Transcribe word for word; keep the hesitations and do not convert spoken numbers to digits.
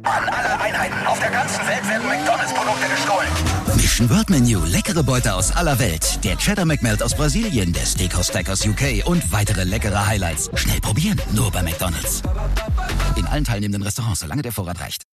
An alle Einheiten auf der ganzen Welt werden McDonalds-Produkte gestohlen. Mission World Menu, leckere Beute aus aller Welt. Der Cheddar McMelt aus Brasilien, der Steakhouse Stack aus U K und weitere leckere Highlights. Schnell probieren, nur bei McDonalds. In allen teilnehmenden Restaurants, solange der Vorrat reicht.